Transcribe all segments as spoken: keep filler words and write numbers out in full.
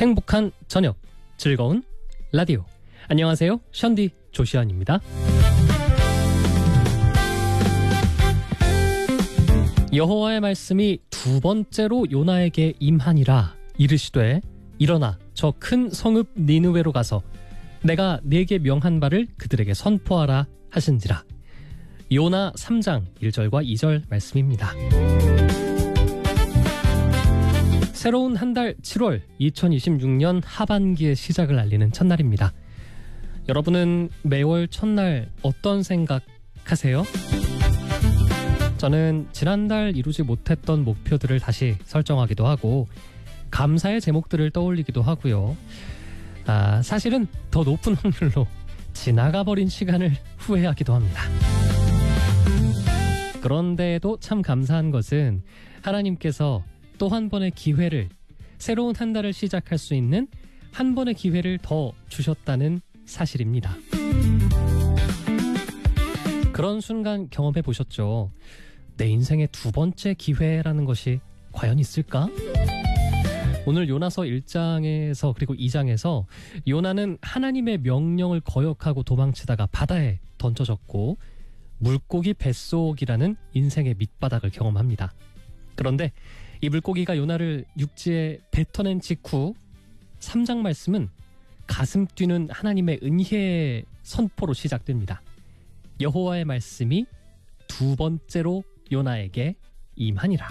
행복한 저녁, 즐거운 라디오. 안녕하세요, 션디 조시안입니다. 여호와의 말씀이 두 번째로 요나에게 임하니라. 이르시되 일어나 저 큰 성읍 니느웨로 가서 내가 네게 명한 바를 그들에게 선포하라 하신지라. 요나 삼 장 일 절과 이 절 말씀입니다. 새로운 한 달 칠월 이천이십육 년 하반기의 시작을 알리는 첫날입니다. 여러분은 매월 첫날 어떤 생각하세요? 저는 지난달 이루지 못했던 목표들을 다시 설정하기도 하고 감사의 제목들을 떠올리기도 하고요. 아, 사실은 더 높은 확률로 지나가버린 시간을 후회하기도 합니다. 그런데도 참 감사한 것은 하나님께서 또 한 번의 기회를, 새로운 한 달을 시작할 수 있는 한 번의 기회를 더 주셨다는 사실입니다. 그런 순간 경험해 보셨죠? 내 인생의 두 번째 기회라는 것이 과연 있을까? 오늘 요나서 일 장에서 그리고 이 장에서 요나는 하나님의 명령을 거역하고 도망치다가 바다에 던져졌고 물고기 뱃속이라는 인생의 밑바닥을 경험합니다. 그런데 이 물고기가 요나를 육지에 뱉어낸 직후 삼 장 말씀은 가슴 뛰는 하나님의 은혜의 선포로 시작됩니다. 여호와의 말씀이 두 번째로 요나에게 임하니라.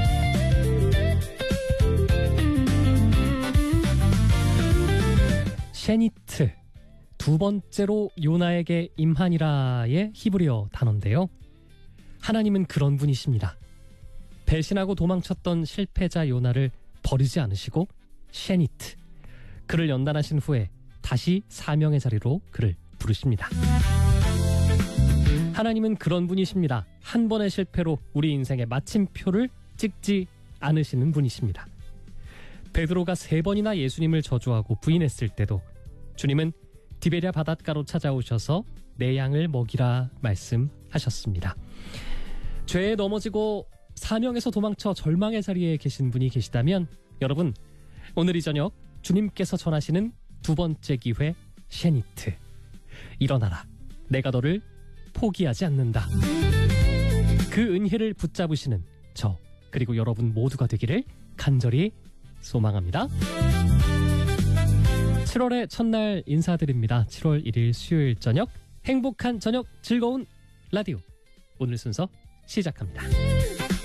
셰니트, 두 번째로 요나에게 임하니라의 히브리어 단어인데요. 하나님은 그런 분이십니다. 배신하고 도망쳤던 실패자 요나를 버리지 않으시고 셰니트, 그를 연단하신 후에 다시 사명의 자리로 그를 부르십니다. 하나님은 그런 분이십니다. 한 번의 실패로 우리 인생의 마침표를 찍지 않으시는 분이십니다. 베드로가 세 번이나 예수님을 저주하고 부인했을 때도 주님은 디베랴 바닷가로 찾아오셔서 내 양을 먹이라 말씀하셨습니다. 죄에 넘어지고 사명에서 도망쳐 절망의 자리에 계신 분이 계시다면 여러분, 오늘 이 저녁 주님께서 전하시는 두 번째 기회 셰니트, 일어나라, 내가 너를 포기하지 않는다. 그 은혜를 붙잡으시는 저 그리고 여러분 모두가 되기를 간절히 소망합니다. 칠월의 첫날 인사드립니다. 칠월 일일 수요일 저녁, 행복한 저녁, 즐거운 라디오. 오늘 순서 시작합니다.